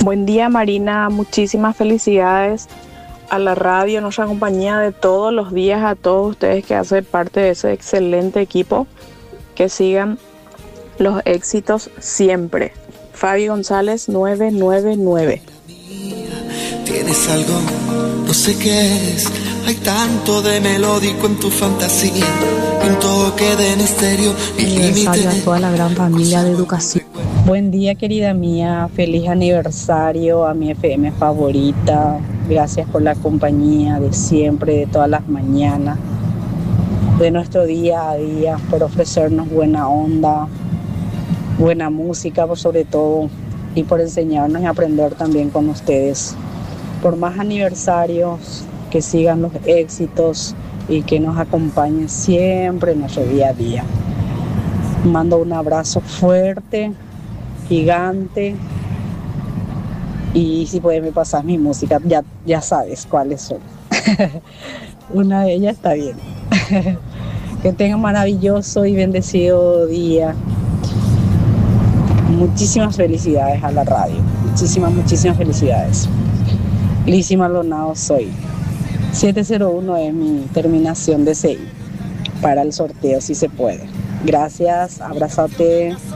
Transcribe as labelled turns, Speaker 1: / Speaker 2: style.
Speaker 1: Buen día, Marina, muchísimas felicidades a la radio, nuestra compañía de todos los días, a todos ustedes que hacen parte de ese excelente equipo, que sigan los éxitos siempre. Fabi González 999.
Speaker 2: Tienes algo, no sé qué es, hay tanto de melódico en tu fantasía, un toque de estéreo y
Speaker 3: aniversario a toda la gran familia de educación. Buen día, querida mía, feliz aniversario a mi FM favorita. Gracias por la compañía de siempre, de todas las mañanas, de nuestro día a día, por ofrecernos buena onda, buena música, por sobre todo, y por enseñarnos y aprender también con ustedes. Por más aniversarios, que sigan los éxitos y que nos acompañen siempre en nuestro día a día. Mando un abrazo fuerte, gigante, y si puedes me pasar mi música, ya sabes cuáles son. Una de ellas está bien. Que tengan un maravilloso y bendecido día. Muchísimas felicidades a la radio, muchísimas felicidades. Lizzy Maldonado soy. 701 es mi terminación de CI para el sorteo, si se puede. Gracias, abrázate.